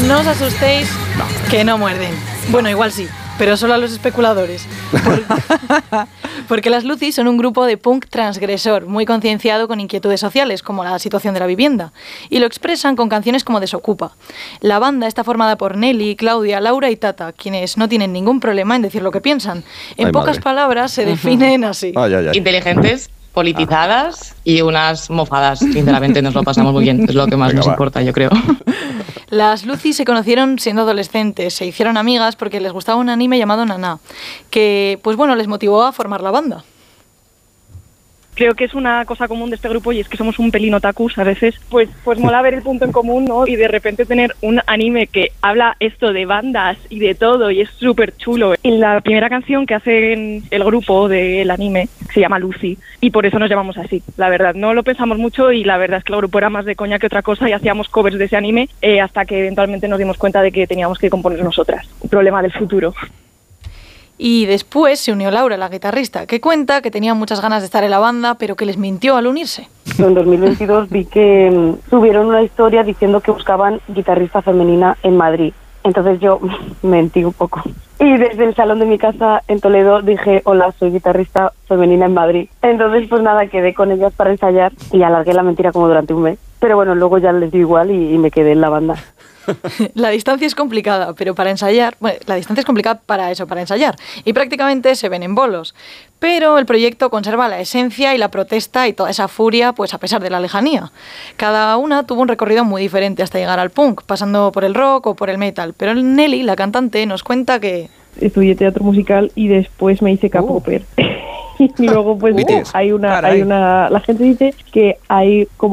No os asustéis, que no muerden. Bueno, igual sí, pero solo a los especuladores. Porque las Lucis son un grupo de punk transgresor, muy concienciado con inquietudes sociales, como la situación de la vivienda, y lo expresan con canciones como Desocupa. La banda está formada por Nelly, Claudia, Laura y Tata, quienes no tienen ningún problema en decir lo que piensan. En pocas palabras se definen así. Inteligentes, politizadas y unas mofadas. Sinceramente nos lo pasamos muy bien, es lo que más nos importa, yo creo. Las Lucis se conocieron siendo adolescentes, se hicieron amigas porque les gustaba un anime llamado Nana, que pues bueno, les motivó a formar la banda. Creo que es una cosa común de este grupo y es que somos un pelín otakus a veces, pues mola ver el punto en común, ¿no? Y de repente tener un anime que habla esto de bandas y de todo y es súper chulo. Y la primera canción que hacen el grupo del anime se llama Lucy y por eso nos llamamos así, la verdad. No lo pensamos mucho y la verdad es que el grupo era más de coña que otra cosa y hacíamos covers de ese anime hasta que eventualmente nos dimos cuenta de que teníamos que componer nosotras. Un problema del futuro. Y después se unió Laura, la guitarrista, que cuenta que tenía muchas ganas de estar en la banda, pero que les mintió al unirse. En 2022 vi que subieron una historia diciendo que buscaban guitarrista femenina en Madrid. Entonces yo mentí un poco. Y desde el salón de mi casa en Toledo dije, hola, soy guitarrista femenina en Madrid. Entonces pues nada, quedé con ellas para ensayar y alargué la mentira como durante un mes. Pero bueno, luego ya les dio igual y me quedé en la banda. La distancia es complicada, pero para ensayar... Bueno, la distancia es complicada para ensayar. Y prácticamente se ven en bolos. Pero el proyecto conserva la esencia y la protesta y toda esa furia, pues a pesar de la lejanía. Cada una tuvo un recorrido muy diferente hasta llegar al punk, pasando por el rock o por el metal. Pero Nelly, la cantante, nos cuenta que... Estudié teatro musical y después me hice K-popper. Y luego pues la gente dice que hay como